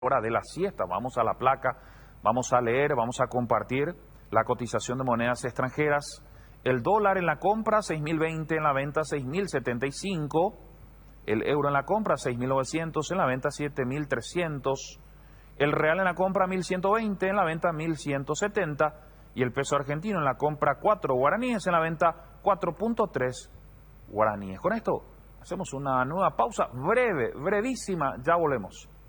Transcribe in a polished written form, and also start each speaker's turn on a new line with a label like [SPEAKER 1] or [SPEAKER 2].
[SPEAKER 1] Hora de la siesta. Vamos a la placa, vamos a leer, vamos a compartir la cotización de monedas extranjeras. El dólar en la compra 6.020, en la venta 6.075. El euro en la compra 6.900, en la venta 7.300. El real en la compra 1.120, en la venta 1.170. Y el peso argentino en la compra 4 guaraníes, en la venta 4.3 guaraníes. Con esto hacemos una nueva pausa breve, brevísima, ya volvemos.